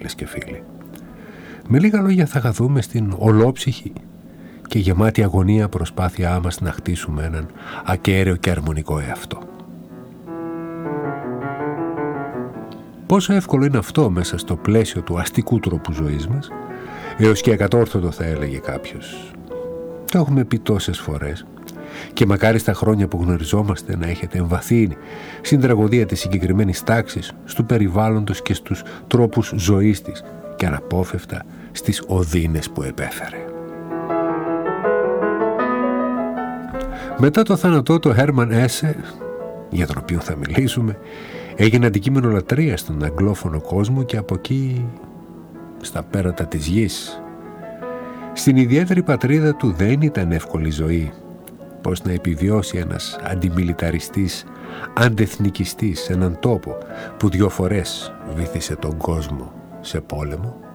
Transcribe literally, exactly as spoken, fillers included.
φίλες και φίλοι. Με λίγα λόγια θα χαθούμε στην ολόψυχη και γεμάτη αγωνία προσπάθειά μας να χτίσουμε έναν ακέραιο και αρμονικό εαυτό. Πόσο εύκολο είναι αυτό μέσα στο πλαίσιο του αστικού τρόπου ζωής μας, έως και ακατόρθωτο θα έλεγε κάποιος. Το έχουμε πει τόσες φορές και μακάρι στα χρόνια που γνωριζόμαστε να έχετε εμβαθύνει στην τραγωδία της συγκεκριμένης τάξης, του περιβάλλοντος και στους τρόπους ζωής της και αναπόφευκτα στις οδύνες που επέφερε. Μετά το θάνατό του, Χέρμαν Έσε, για τον οποίο θα μιλήσουμε, έγινε αντικείμενο λατρείας στον αγγλόφωνο κόσμο και από εκεί στα πέρατα της γης. Στην ιδιαίτερη πατρίδα του δεν ήταν εύκολη ζωή. Πώς να επιβιώσει ένας αντιμιλιταριστής, αντεθνικιστής σε έναν τόπο που δυο φορές βύθισε τον κόσμο σε πόλεμο.